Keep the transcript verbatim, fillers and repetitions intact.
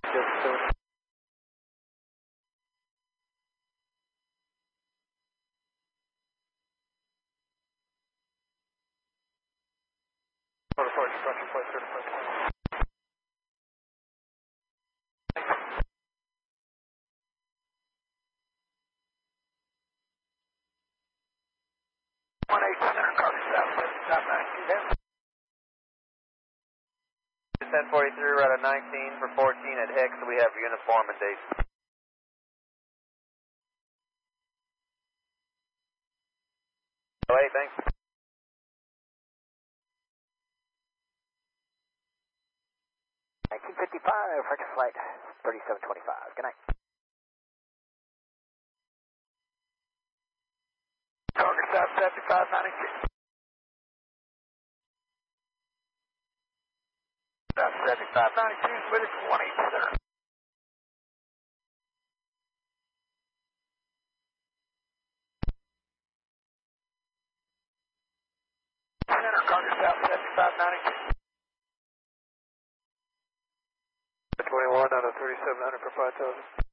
Just so. Report, report, report, report. one eight center, copy south, south nineteen. ten forty-three, right at nineteen for fourteen at Hicks, we have uniform and date. Oh, hey, thanks. nineteen fifty-five, French flight thirty-seven twenty-five. Good night. Target South seventy-five ninety-six. South seventy-five ninety-two, Swedish one eight center. Center, Target South seventy-five ninety-two. twenty-one out of thirty-seven hundred for five thousand.